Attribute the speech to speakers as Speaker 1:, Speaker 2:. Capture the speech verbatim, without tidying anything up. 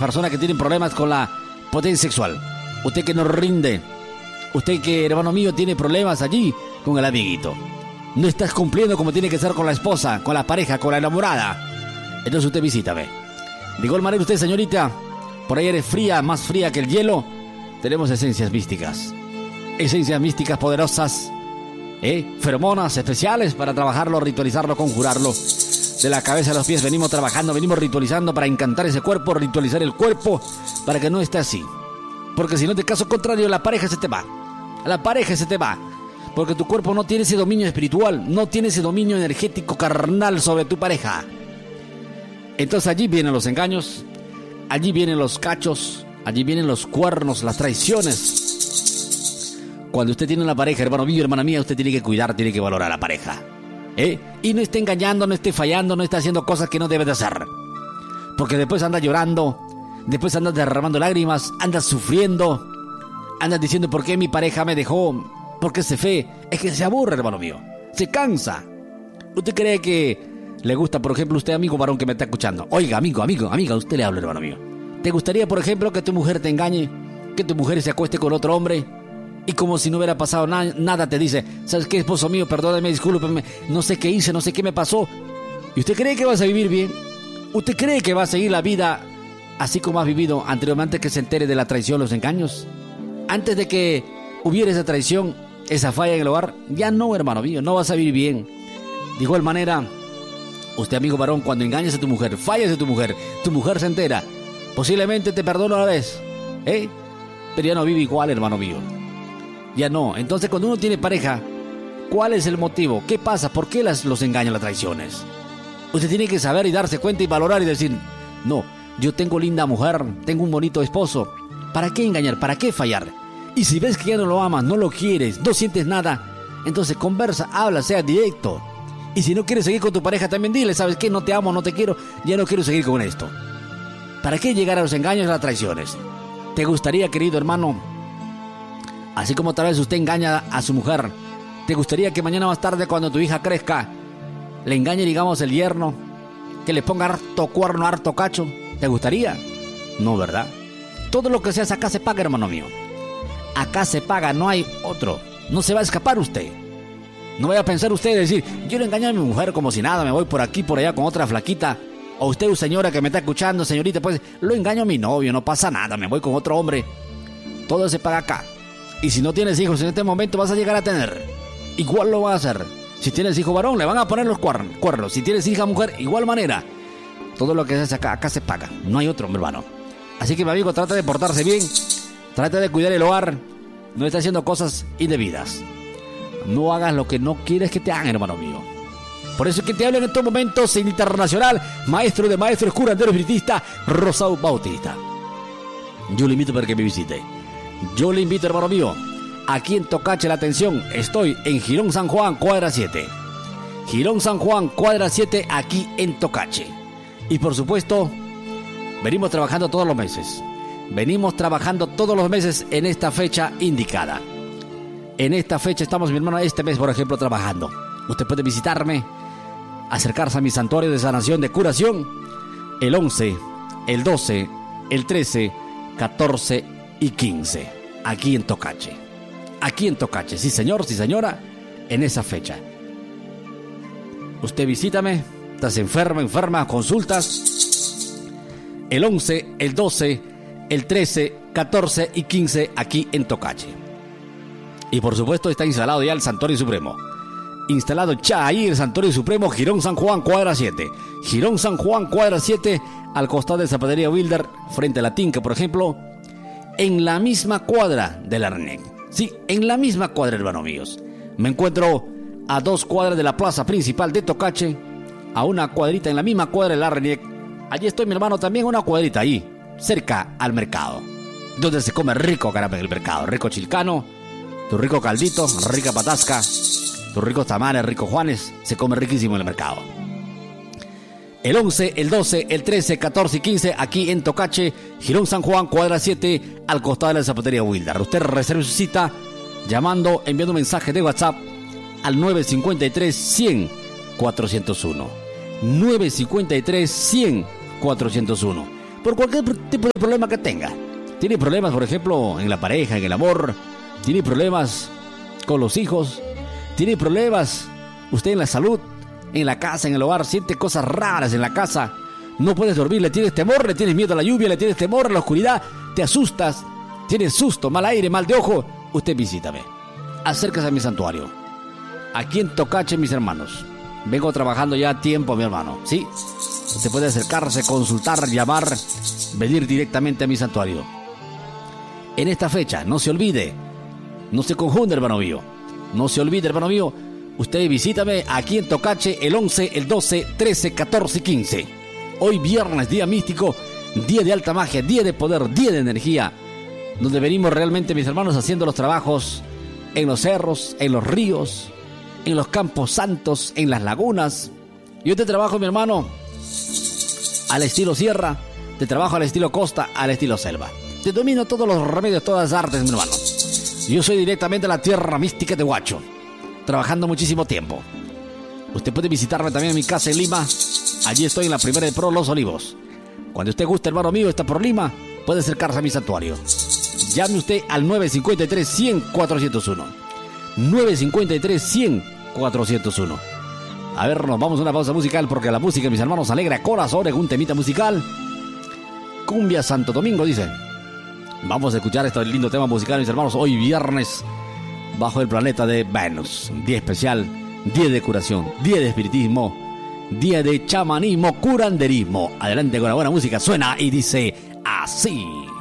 Speaker 1: personas que tienen problemas con la potencia sexual. Usted que no rinde. Usted que, hermano mío, tiene problemas allí con el amiguito. No estás cumpliendo como tiene que ser con la esposa, con la pareja, con la enamorada. Entonces usted visítame. De igual manera usted, señorita, por ahí eres fría, más fría que el hielo. Tenemos esencias místicas. Esencias místicas poderosas. ¿Eh? Feromonas especiales para trabajarlo, ritualizarlo, conjurarlo. De la cabeza a los pies venimos trabajando, venimos ritualizando para encantar ese cuerpo, ritualizar el cuerpo para que no esté así. Porque si no, de caso contrario, la pareja se te va. La pareja se te va. Porque tu cuerpo no tiene ese dominio espiritual, no tiene ese dominio energético carnal sobre tu pareja. Entonces allí vienen los engaños, allí vienen los cachos, allí vienen los cuernos, las traiciones. Cuando usted tiene una pareja, hermano mío, hermana mía, usted tiene que cuidar, tiene que valorar a la pareja. ¿Eh? Y no esté engañando, no esté fallando, no esté haciendo cosas que no debe de hacer. Porque después anda llorando, después anda derramando lágrimas, anda sufriendo, anda diciendo por qué mi pareja me dejó, por qué se fue. Es que se aburre, hermano mío, se cansa. ¿Usted cree que le gusta, por ejemplo, usted, amigo varón que me está escuchando? Oiga, amigo, amigo, amiga, usted le habla, hermano mío. ¿Te gustaría, por ejemplo, que tu mujer te engañe, que tu mujer se acueste con otro hombre? Y como si no hubiera pasado na- nada te dice, ¿sabes qué, esposo mío? Perdóname, discúlpeme, no sé qué hice, no sé qué me pasó. ¿Y usted cree que vas a vivir bien? ¿Usted cree que va a seguir la vida así como has vivido anteriormente, que se entere de la traición, los engaños? Antes de que hubiera esa traición, esa falla en el hogar, ya no, hermano mío, no vas a vivir bien. De igual manera, usted, amigo varón, cuando engañas a tu mujer, fallas a tu mujer, tu mujer se entera, posiblemente te perdona una vez, ¿eh? Pero ya no vive igual, hermano mío. Ya no. Entonces, cuando uno tiene pareja, ¿cuál es el motivo? ¿Qué pasa? ¿Por qué las, los engañan, las traiciones? Usted tiene que saber y darse cuenta y valorar y decir, no, yo tengo linda mujer, tengo un bonito esposo. ¿Para qué engañar? ¿Para qué fallar? Y si ves que ya no lo amas, no lo quieres, no sientes nada, entonces conversa, habla, sea directo. Y si no quieres seguir con tu pareja, también dile, ¿sabes qué? No te amo, no te quiero, ya no quiero seguir con esto. ¿Para qué llegar a los engaños y a las traiciones? ¿Te gustaría, querido hermano, así como tal vez usted engaña a su mujer, te gustaría que mañana más tarde, cuando tu hija crezca, le engañe, digamos, el yerno, que le ponga harto cuerno, harto cacho? ¿Te gustaría? No, ¿verdad? Todo lo que se hace acá se paga, hermano mío. Acá se paga, no hay otro. No se va a escapar usted. No vaya a pensar usted y decir, yo le engañé a mi mujer como si nada, me voy por aquí, por allá con otra flaquita. O usted, señora que me está escuchando, señorita, pues lo engaño a mi novio, no pasa nada, me voy con otro hombre. Todo se paga acá. Y si no tienes hijos en este momento, vas a llegar a tener. Igual lo vas a hacer. Si tienes hijo varón, le van a poner los cuernos. Si tienes hija mujer, igual manera. Todo lo que se hace acá, acá se paga. No hay otro, mi hermano. Así que, mi amigo, trata de portarse bien. Trata de cuidar el hogar. No estés haciendo cosas indebidas. No hagas lo que no quieres que te hagan, hermano mío. Por eso es que te hablo en estos momentos en internacional, maestro de maestros, curandero espiritista, Rosao Bautista. Yo le invito para que me visite. Yo le invito, hermano mío, aquí en Tocache, la atención. Estoy en Girón San Juan, cuadra siete. Girón San Juan, cuadra siete, aquí en Tocache. Y por supuesto, venimos trabajando todos los meses. Venimos trabajando todos los meses en esta fecha indicada. En esta fecha estamos, mi hermano, este mes, por ejemplo, trabajando. Usted puede visitarme, acercarse a mi santuario de sanación, de curación, el once, el doce, el trece, catorce y quince, aquí en Tocache. Aquí en Tocache, sí señor, sí señora, en esa fecha. Usted visítame, estás enferma, enferma, consultas. El once, el doce, el trece, catorce y quince, aquí en Tocache. Y por supuesto está instalado ya el Santuario Supremo. Instalado ya ahí el Santuario Supremo, Girón San Juan, cuadra siete. Girón San Juan, cuadra siete, al costado de Zapatería Wilder, frente a la Tinca, por ejemplo, en la misma cuadra de la R N E C. Sí, en la misma cuadra, hermanos míos. Me encuentro a dos cuadras de la plaza principal de Tocache, a una cuadrita en la misma cuadra de la R N E C. Allí estoy, mi hermano, también una cuadrita ahí, cerca al mercado, donde se come rico, caramba, en el mercado. Rico chilcano, tu rico caldito, rica patasca, tus ricos tamales, ricos juanes, se come riquísimo en el mercado. El once, el doce, el trece, catorce y quince, aquí en Tocache, Girón San Juan, cuadra siete, al costado de la Zapatería Wilder. Usted reserve su cita llamando, enviando un mensaje de WhatsApp al nueve cinco tres, cien, cuatrocientos uno. nueve cinco tres, cien, cuatrocientos uno. por cualquier tipo de problema que tenga. Tiene problemas, por ejemplo, en la pareja, en el amor. Tiene problemas con los hijos. Tiene problemas usted en la salud, en la casa, en el hogar. Siente cosas raras en la casa. No puedes dormir, le tienes temor, le tienes miedo a la lluvia, le tienes temor a la oscuridad. Te asustas, tienes susto, mal aire, mal de ojo. Usted visítame. Acérquese a mi santuario. Aquí en Tocache, mis hermanos. Vengo trabajando ya a tiempo, mi hermano. ¿Sí? Usted puede acercarse, consultar, llamar, venir directamente a mi santuario. En esta fecha, no se olvide, no se confunde, hermano mío. No se olvide, hermano mío, usted visítame aquí en Tocache el once, el doce, trece, catorce y quince. Hoy viernes, día místico, día de alta magia, día de poder, día de energía, donde venimos realmente, mis hermanos, haciendo los trabajos en los cerros, en los ríos, en los campos santos, en las lagunas. Yo te trabajo, mi hermano, al estilo sierra, te trabajo al estilo costa, al estilo selva. Te domino todos los remedios, todas las artes, mi hermano. Yo soy directamente de la tierra mística de Huacho, trabajando muchísimo tiempo. Usted puede visitarme también en mi casa en Lima. Allí estoy en la primera de Pro Los Olivos. Cuando usted guste, hermano mío, está por Lima, puede acercarse a mi santuario. Llame usted al nueve cinco tres, cien, cuatrocientos uno. nueve cinco tres, cien, cuatrocientos uno. A ver, nos vamos a una pausa musical porque la música, mis hermanos, alegra corazones. Un temita musical. Cumbia Santo Domingo, dicen. Vamos a escuchar este lindo tema musical, mis hermanos. Hoy viernes, bajo el planeta de Venus. Día especial, día de curación, día de espiritismo, día de chamanismo, curanderismo. Adelante con la buena música. Suena y dice así.